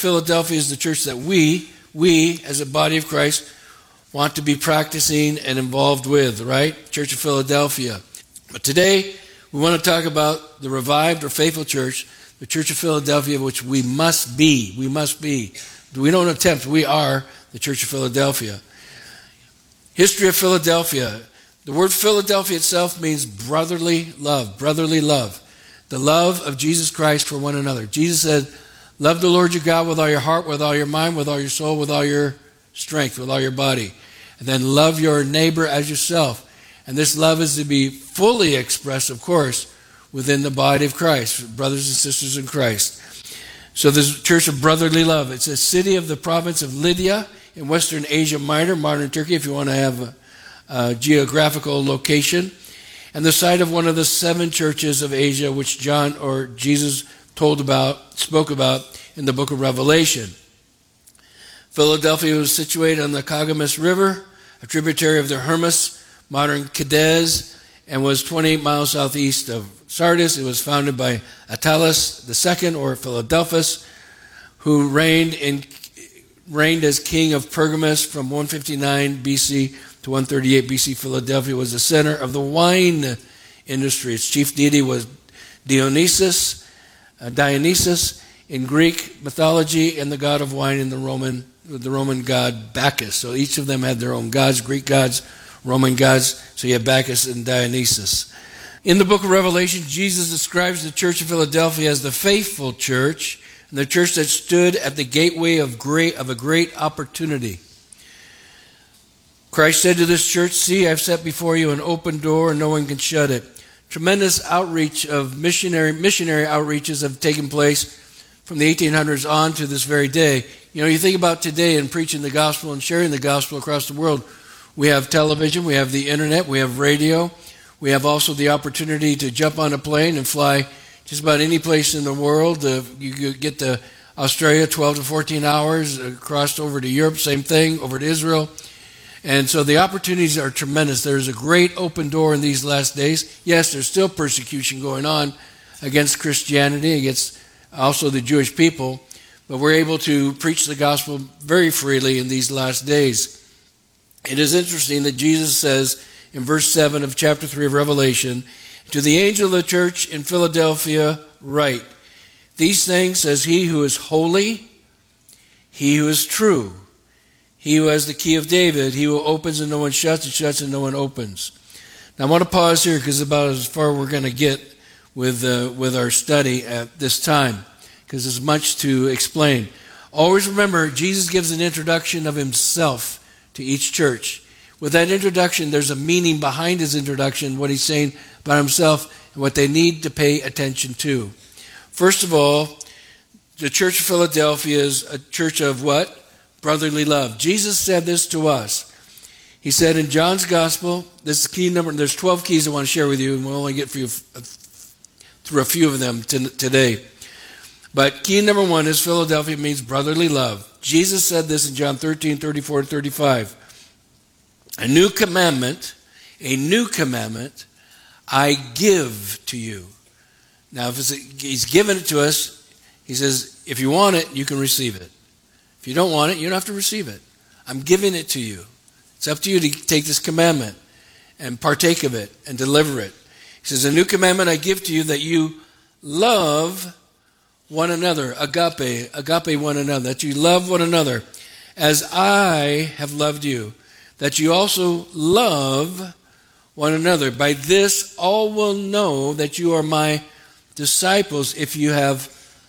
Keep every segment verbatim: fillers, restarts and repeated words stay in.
Philadelphia is the church that we, we as a body of Christ, want to be practicing and involved with, right? Church of Philadelphia. But today, we want to talk about the revived or faithful church, the Church of Philadelphia, which we must be. We must be. We don't attempt. We are the Church of Philadelphia. History of Philadelphia. The word Philadelphia itself means brotherly love. Brotherly love. The love of Jesus Christ for one another. Jesus said, love the Lord your God with all your heart, with all your mind, with all your soul, with all your strength, with all your body. And then love your neighbor as yourself. And this love is to be fully expressed, of course, within the body of Christ, brothers and sisters in Christ. So this church of brotherly love. It's a city of the province of Lydia in Western Asia Minor, modern Turkey, if you want to have a, a geographical location. And the site of one of the seven churches of Asia, which John or Jesus told about, spoke about in the book of Revelation. Philadelphia was situated on the Kagamis River, a tributary of the Hermus, modern Cadiz, and was twenty-eight miles southeast of Sardis. It was founded by Attalus the Second, or Philadelphus, who reigned in reigned as king of Pergamus from one fifty-nine B C to one thirty-eight B C. Philadelphia was the center of the wine industry. Its chief deity was Dionysus, uh, Dionysus in Greek mythology, and the god of wine in the Roman the Roman god Bacchus. So each of them had their own gods, Greek gods, Roman gods. So you have Bacchus and Dionysus. In the book of Revelation, Jesus describes the church of Philadelphia as the faithful church, and the church that stood at the gateway of great of a great opportunity. Christ said to this church, see, I've set before you an open door and no one can shut it. Tremendous outreach of missionary missionary outreaches have taken place from the eighteen hundreds on to this very day. You know, you think about today and preaching the gospel and sharing the gospel across the world. We have television, we have the internet, we have radio. We have also the opportunity to jump on a plane and fly just about any place in the world. Uh, you could get to Australia, twelve to fourteen hours, across over to Europe, same thing, over to Israel. And so the opportunities are tremendous. There's a great open door in these last days. Yes, there's still persecution going on against Christianity, against also the Jewish people, but we're able to preach the gospel very freely in these last days. It is interesting that Jesus says in verse seven of chapter three of Revelation, to the angel of the church in Philadelphia write, these things says he who is holy, he who is true, he who has the key of David, he who opens and no one shuts, and shuts and no one opens. Now I want to pause here because it's about as far we're going to get with uh, with our study at this time, because there's much to explain. Always remember, Jesus gives an introduction of himself to each church. With that introduction, there's a meaning behind his introduction, what he's saying about himself and what they need to pay attention to. First of all, the Church of Philadelphia is a church of what? Brotherly love. Jesus said this to us. He said in John's Gospel, this is key number, there's twelve keys I want to share with you, and we'll only get through, through a few of them t- today. But key number one is Philadelphia means brotherly love. Jesus said this in John thirteen, thirty-four, and thirty-five. A new commandment, a new commandment I give to you. Now, if it's a, he's given it to us, he says, if you want it, you can receive it. If you don't want it, you don't have to receive it. I'm giving it to you. It's up to you to take this commandment and partake of it and deliver it. He says, a new commandment I give to you, that you love one another, agape, agape one another, that you love one another as I have loved you, that you also love one another. By this all will know that you are my disciples, if you have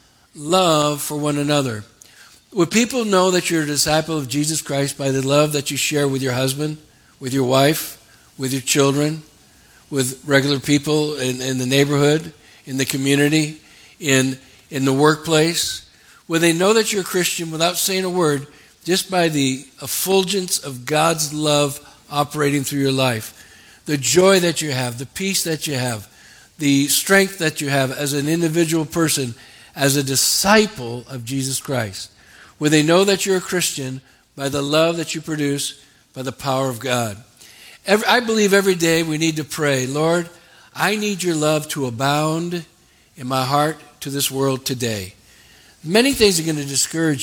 love for one another. Would people know that you're a disciple of Jesus Christ by the love that you share with your husband, with your wife, with your children, with regular people in, in the neighborhood, in the community, in in the workplace? Would they know that you're a Christian without saying a word, just by the effulgence of God's love operating through your life? The joy that you have, the peace that you have, the strength that you have as an individual person, as a disciple of Jesus Christ. Would they know that you're a Christian by the love that you produce, by the power of God? Every, I believe every day we need to pray, Lord, I need your love to abound in my heart to this world today. Many things are going to discourage